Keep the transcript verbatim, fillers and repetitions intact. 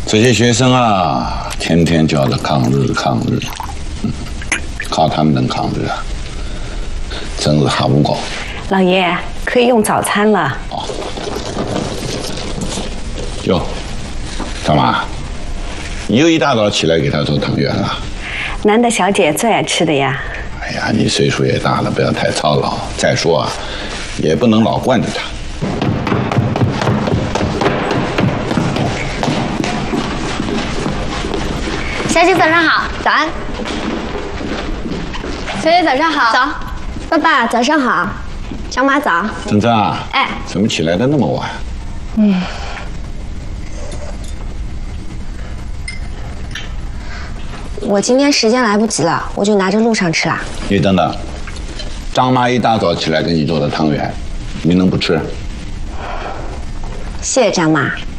这些学生啊，天天叫着抗日抗日，嗯，靠他们能抗日啊，真是哈不够。 老爷可以用早餐了。 哦。哟，干嘛？你又一大早起来给他做汤圆了？ 难得小姐最爱吃的呀。 哎呀，你岁数也大了，不要太操劳。再说啊，也不能老惯着他。 小姐早上好，早安。小姐早上好，早。爸爸早上好，张妈早。 珍珍啊， 哎， 怎么起来的那么晚？ 嗯。我今天时间来不及了，我就拿着路上吃啦。 你等等，张妈一大早起来给你做的汤圆，你能不吃？ 谢谢张妈。